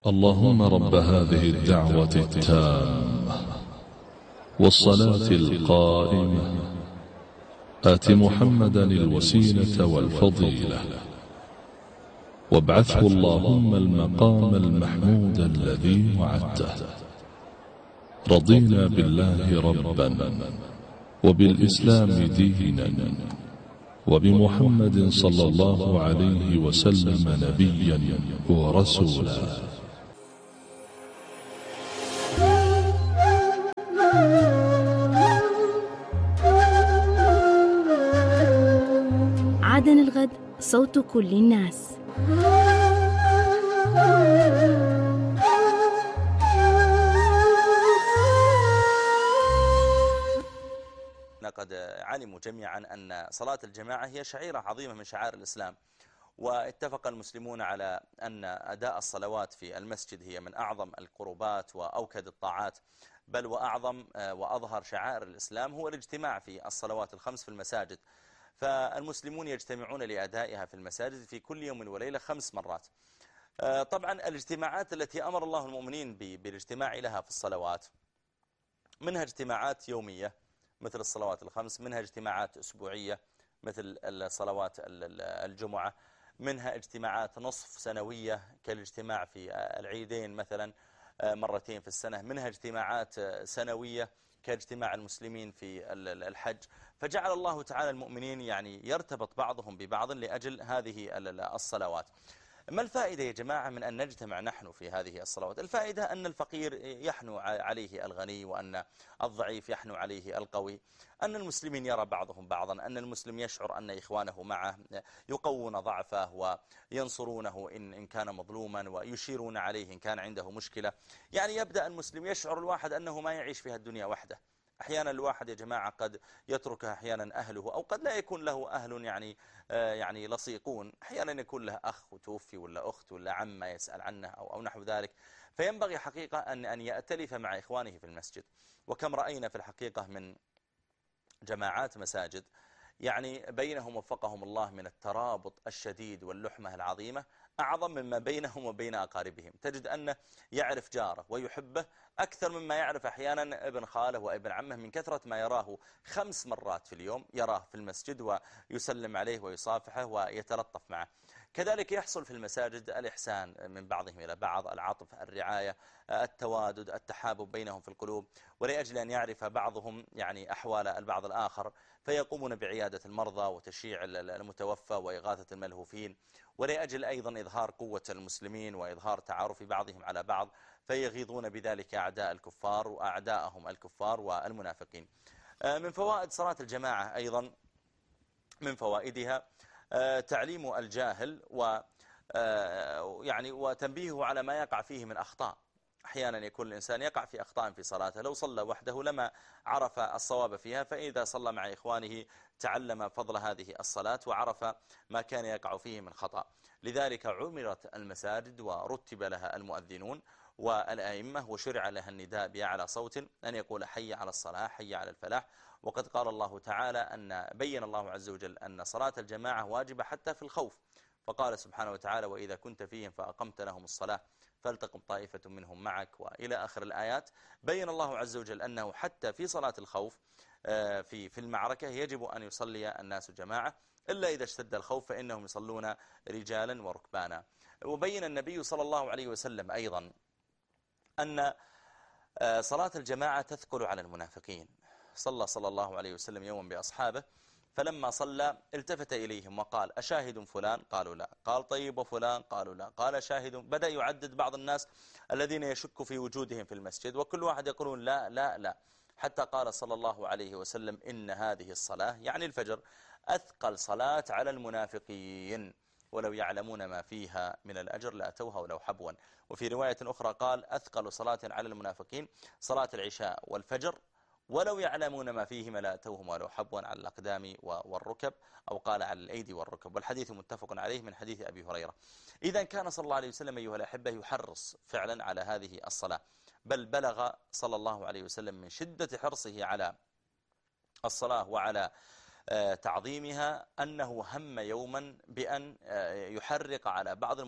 اللهم رب هذه الدعوة التامة والصلاة القائمة آت محمدا الوسيلة والفضيلة وابعثه اللهم المقام المحمود الذي وعدته. رضينا بالله ربا وبالإسلام دينا وبمحمد صلى الله عليه وسلم نبيا ورسولا. عدن الغد صوت كل الناس. قد علموا جميعا أن صلاة الجماعة هي شعيرة عظيمة من شعائر الإسلام، واتفق المسلمون على أن أداء الصلوات في المسجد هي من أعظم القربات وأوكد الطاعات، بل وأعظم وأظهر شعائر الإسلام هو الاجتماع في الصلوات الخمس في المساجد. فالمسلمون يجتمعون لأدائها في المساجد في كل يوم وليلة 5 مرات. طبعا الاجتماعات التي أمر الله المؤمنين بالاجتماع لها في الصلوات منها اجتماعات يومية مثل الصلوات الخمس، منها اجتماعات أسبوعية مثل الصلوات الجمعة، منها اجتماعات نصف سنوية كالاجتماع في العيدين مثلا مرتين في السنة، منها اجتماعات سنوية كاجتماع المسلمين في الحج. فجعل الله تعالى المؤمنين يعني يرتبط بعضهم ببعض لأجل هذه الصلوات. ما الفائدة يا جماعة من أن نجتمع نحن في هذه الصلوات؟ الفائدة أن الفقير يحنو عليه الغني، وأن الضعيف يحنو عليه القوي، أن المسلمين يرى بعضهم بعضا، أن المسلم يشعر أن إخوانه معه يقوون ضعفه وينصرونه إن كان مظلوما ويشيرون عليه إن كان عنده مشكلة. يعني يبدأ المسلم يشعر الواحد أنه ما يعيش في الدنيا وحده. أحيانا الواحد يا جماعة قد يترك أحيانا أهله، أو قد لا يكون له أهل يعني لصيقون، أحيانا يكون له أخ وتوفي ولا أخت ولا عم يسأل عنه أو نحو ذلك. فينبغي حقيقة أن يأتلف مع إخوانه في المسجد. وكم رأينا في الحقيقة من جماعات مساجد يعني بينهم وفقهم الله من الترابط الشديد واللحمة العظيمة أعظم مما بينهم وبين أقاربهم. تجد أنه يعرف جاره ويحبه أكثر مما يعرف أحيانا ابن خاله وابن عمه، من كثرة ما يراه 5 مرات في اليوم، يراه في المسجد ويسلم عليه ويصافحه ويتلطف معه. كذلك يحصل في المساجد الإحسان من بعضهم إلى بعض، العطف، الرعاية، التوادد، التحابب بينهم في القلوب، ولأجل أن يعرف بعضهم يعني أحوال البعض الآخر فيقومون بعيادة المرضى وتشييع المتوفى وإغاثة الملهوفين، ولأجل أيضا إظهار قوة المسلمين وإظهار تعارف بعضهم على بعض، فيغيظون بذلك أعداء الكفار وأعداءهم الكفار والمنافقين. من فوائد صلاة الجماعة أيضا، من فوائدها تعليم الجاهل يعني وتنبيهه على ما يقع فيه من أخطاء. أحيانا يكون الإنسان يقع في أخطاء في صلاته، لو صلى وحده لما عرف الصواب فيها، فإذا صلى مع إخوانه تعلم فضل هذه الصلاة وعرف ما كان يقع فيه من خطأ. لذلك عمرت المساجد ورتب لها المؤذنون والأئمة، وشرع لها النداء بأعلى صوت أن يقول حي على الصلاة، حي على الفلاح. وقد قال الله تعالى أن بين الله عز وجل أن صلاة الجماعة واجبة حتى في الخوف، فقال سبحانه وتعالى وإذا كنت فيهم فأقمت لهم الصلاة فلتقم طائفة منهم معك، وإلى آخر الآيات. بين الله عز وجل أنه حتى في صلاة الخوف في المعركة يجب أن يصلي الناس جماعة، إلا إذا اشتد الخوف فإنهم يصلون رجالا وركبانا. وبين النبي صلى الله عليه وسلم أيضا أن صلاة الجماعة تثقل على المنافقين. صلى الله عليه وسلم يوما بأصحابه، فلما صلى التفت إليهم وقال أشاهد فلان؟ قالوا لا. قال طيب وفلان؟ قالوا لا. قال شاهد. بدأ يعدد بعض الناس الذين يشك في وجودهم في المسجد، وكل واحد يقولون لا لا لا، حتى قال صلى الله عليه وسلم إن هذه الصلاة يعني الفجر أثقل صلاة على المنافقين، ولو يعلمون ما فيها من الأجر لأتوها ولو حبوا. وفي رواية أخرى قال أثقل صلاة على المنافقين صلاة العشاء والفجر، ولو يعلمون ما فيهما لأتوهم ولو حبوا على الأقدام والركب، أو قال على الأيدي والركب. والحديث متفق عليه من حديث أبي هريرة. إذا كان صلى الله عليه وسلم أيها الأحبة يحرص فعلا على هذه الصلاة، بل بلغ صلى الله عليه وسلم من شدة حرصه على الصلاة وعلى تعظيمها أنه هم يوما بأن يحرق على بعض